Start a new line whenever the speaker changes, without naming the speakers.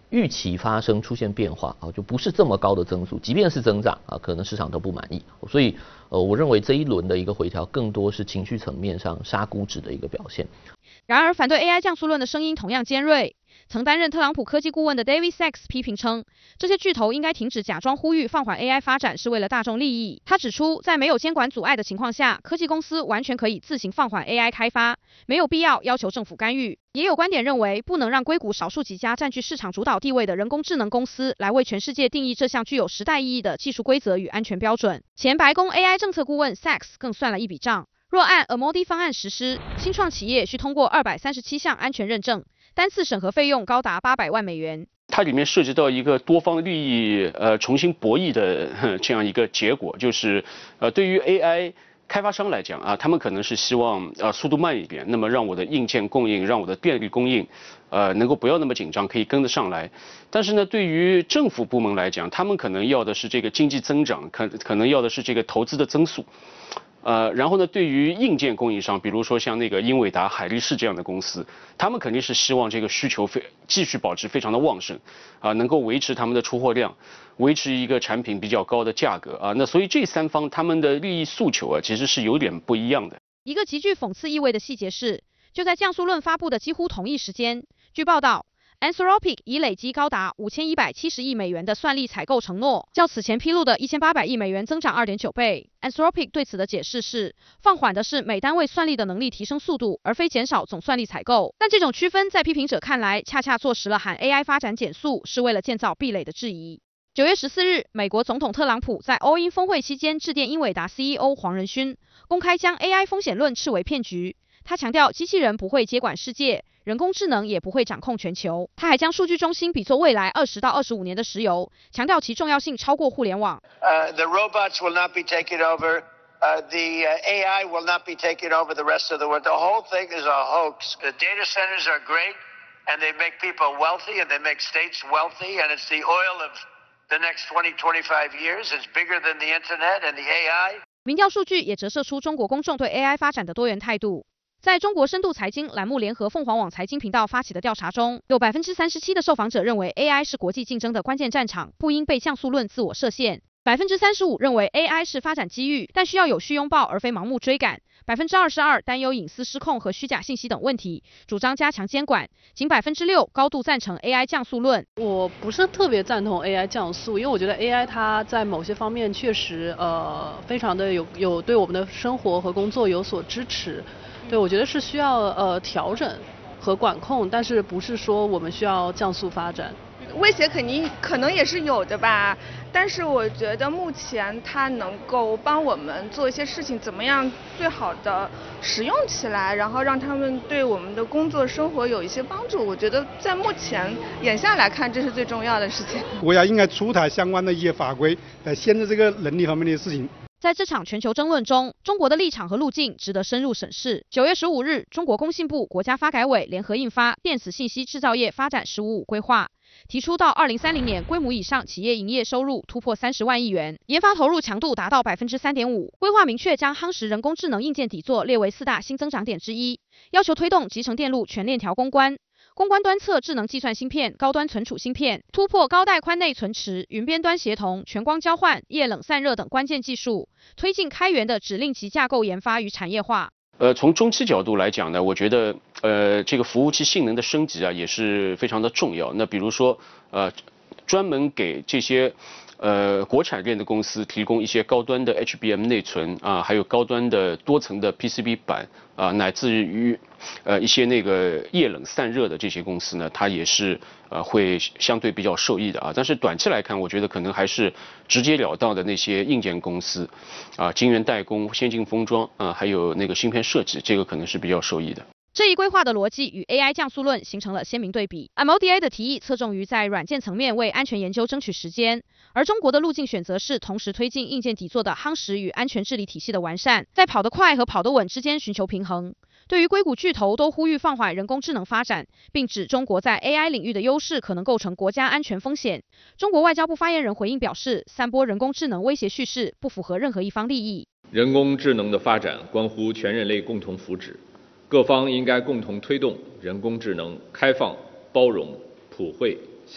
预期出现变化啊，就不是这么高的增速，即便是增长啊，可能市场都不满意。所以我认为这一轮的一个回调更多是情绪层面上杀估值的一个表现。
然而，反对 AI 降速论的声音同样尖锐。曾担任特朗普科技顾问的 David Sacks 批评称，这些巨头应该停止假装呼吁放缓 AI 发展是为了大众利益。他指出，在没有监管阻碍的情况下，科技公司完全可以自行放缓 AI 开发，没有必要要求政府干预。也有观点认为，不能让硅谷少数几家占据市场主导地位的人工智能公司来为全世界定义这项具有时代意义的技术规则与安全标准。前白宫 AI 政策顾问 Sacks 更算了一笔账，若按 AMODI 方案实施，新创企业需通过237项安全认证，单次审核费用高达800万美元。
它里面涉及到一个多方利益重新博弈的这样一个结果，就是对于 AI 开发商来讲啊，他们可能是希望速度慢一点，那么让我的硬件供应，让我的电力供应能够不要那么紧张，可以跟得上来。但是呢，对于政府部门来讲，他们可能要的是这个经济增长，可能要的是这个投资的增速。然后呢，对于硬件供应商，比如说像那个英伟达、海力士这样的公司，他们肯定是希望这个需求继续保持非常的旺盛，能够维持他们的出货量，维持一个产品比较高的价格啊。那所以这三方他们的利益诉求啊，其实是有点不一样的。
一个极具讽刺意味的细节是，就在降速论发布的几乎同一时间，据报道，Anthropic 已累积高达5170亿美元的算力采购承诺，较此前披露的1800亿美元增长2.9倍。Anthropic 对此的解释是，放缓的是每单位算力的能力提升速度，而非减少总算力采购。但这种区分在批评者看来，恰恰坐实了喊 AI 发展减速是为了建造壁垒的质疑。9月14日，美国总统特朗普在 All In 峰会期间致电英伟达 CEO 黄仁勋，公开将 AI 风险论斥为骗局。他强调，机器人不会接管世界，人工智能也不会掌控全球。他还将数据中心比作未来20到25年的石油，强调其重要性超过互联网。
The robots will not be taking over. The AI will not be taking over the rest of the world. The whole thing is a hoax. The data centers are great, and they make people wealthy, and they make states wealthy, and it's the oil of the next 20, 25 years. It's bigger than the internet and the AI.
民调数据也折射出中国公众对 AI 发展的多元态度。在中国深度财经栏目联合凤凰网财经频道发起的调查中，有37%的受访者认为 AI 是国际竞争的关键战场，不应被降速论自我设限。35%认为 AI 是发展机遇，但需要有序拥抱而非盲目追赶。22%担忧隐私失控和虚假信息等问题，主张加强监管。仅6%高度赞成 AI 降速论。
我不是特别赞同 AI 降速，因为我觉得 AI 它在某些方面确实非常的有对我们的生活和工作有所支持。对，我觉得是需要调整和管控，但是不是说我们需要降速发展。
威胁可能也是有的吧，但是我觉得目前它能够帮我们做一些事情，怎么样最好的使用起来，然后让他们对我们的工作生活有一些帮助。我觉得在目前眼下来看，这是最重要的事情。
国家应该出台相关的一些法规来限制这个能力方面的事情。
在这场全球争论中，中国的立场和路径值得深入审视。9月15日，中国工信部、国家发改委联合印发《电子信息制造业发展“十五五”规划》，提出到2030年，规模以上企业营业收入突破30万亿元，研发投入强度达到3.5%。规划明确将夯实人工智能硬件底座列为4大新增长点之一，要求推动集成电路全链条攻关。攻关端侧智能计算芯片、高端存储芯片，突破高带宽内存池、云边端协同、全光交换、液冷散热等关键技术，推进开源的指令级架构研发与产业化。
从中期角度来讲呢，我觉得这个服务器性能的升级啊也是非常的重要。那比如说专门给这些国产链的公司提供一些高端的 HBM 内存啊，还有高端的多层的 PCB 板啊，乃至于一些那个液冷散热的这些公司呢，它也是会相对比较受益的啊。但是短期来看，我觉得可能还是直截了当的那些硬件公司啊，晶圆代工、先进封装啊，还有那个芯片设计，这个可能是比较受益的。
这一规划的逻辑与 AI 降速论形成了鲜明对比。MODI 的提议侧重于在软件层面为安全研究争取时间，而中国的路径选择是同时推进硬件底座的夯实与安全治理体系的完善，在跑得快和跑得稳之间寻求平衡。对于硅谷巨头都呼吁放缓人工智能发展，并指中国在 AI 领域的优势可能构成国家安全风险。中国外交部发言人回应表示，散播人工智能威胁叙事不符合任何一方利益。
人工智能的发展关乎全人类共同福祉，各方应该共同推动人工智能开放、包容、普惠、